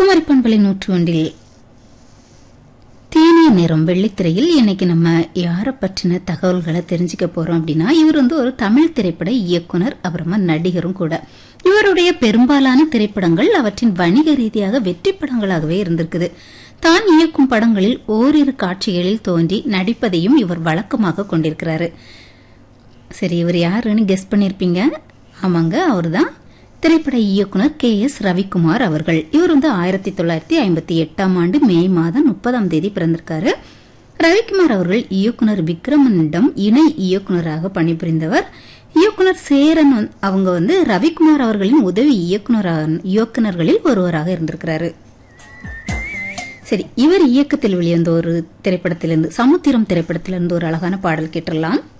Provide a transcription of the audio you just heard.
குமரி பண்பலை 101 தேனிய நேரம் வெள்ளித்திரையில் இன்னைக்கு நம்ம யாரை பற்றின தகவல்களை தெரிஞ்சுக்க போறோம் அப்படின்னா, இவர் ஒரு தமிழ் திரைப்பட இயக்குனர், அப்புறமா நடிகரும் கூட. இவருடைய பெரும்பாலான திரைப்படங்கள் அவற்றின் வணிக ரீதியாக வெற்றி படங்களாகவே இருந்திருக்குது. தான் இயக்கும் படங்களில் ஓரிரு காட்சிகளில் தோன்றி நடிப்பதையும் இவர் வழக்கமாக கொண்டிருக்கிறாரு. சரி, இவர் யாருன்னு கெஸ் பண்ணிருப்பீங்க. ஆமாங்க, அவர்தான் திரைப்பட இயக்குனர் KS ரவிக்குமார் அவர்கள். இவர் 1958ஆம் ஆண்டு மே மாதம் 30ஆம் தேதி பிறந்திருக்காரு. ரவிக்குமார் அவர்கள் இயக்குனர் விக்ரமனிடம் இணை இயக்குனராக பணிபுரிந்தவர். இயக்குனர் சேரன் அவங்க ரவிக்குமார் அவர்களின் உதவி இயக்குனர்களில் ஒருவராக இருந்திருக்கிறாரு. சரி, இவர் இயக்கத்தில் வெளிவந்த ஒரு திரைப்படத்திலிருந்து, சமுத்திரம் திரைப்படத்திலிருந்து ஒரு அழகான பாடல் கேட்டுடலாம்.